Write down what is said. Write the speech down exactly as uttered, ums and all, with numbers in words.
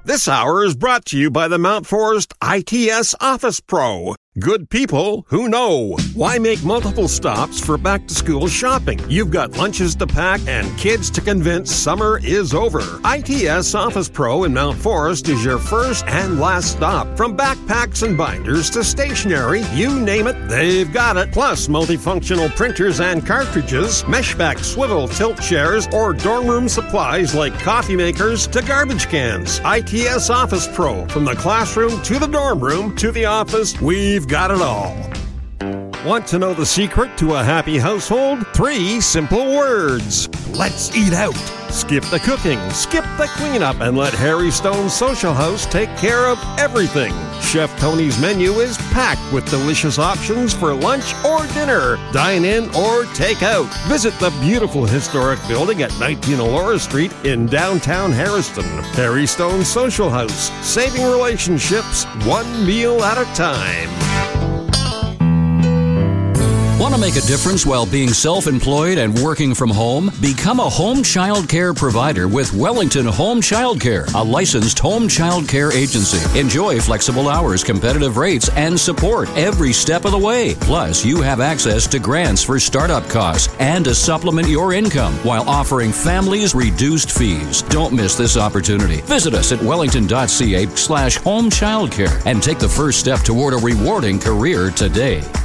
This hour is brought to you by the Mount Forest I T S Office Pro. Good people who know. Why make multiple stops for back-to-school shopping? You've got lunches to pack and kids to convince summer is over. I T S Office Pro in Mount Forest is your first and last stop. From backpacks and binders to stationery, you name it, they've got it. Plus multifunctional printers and cartridges, meshback swivel tilt chairs, or dorm room supplies like coffee makers to garbage cans. I T S Office Pro. From the classroom to the dorm room to the office, we've got it all. Want to know the secret to a happy household? Three simple words. Let's eat out. Skip the cooking, skip the cleanup, and let Harry Stone's Social House take care of everything. Chef Tony's menu is packed with delicious options for lunch or dinner. Dine in or take out. Visit the beautiful historic building at nineteen Elora Street in downtown Harrison. Harry Stone's Social House, saving relationships one meal at a time. Want to make a difference while being self-employed and working from home? Become a home child care provider with Wellington Home Child Care, a licensed home child care agency. Enjoy flexible hours, competitive rates, and support every step of the way. Plus, you have access to grants for startup costs and to supplement your income while offering families reduced fees. Don't miss this opportunity. Visit us at wellington.ca slash home childcare and take the first step toward a rewarding career today.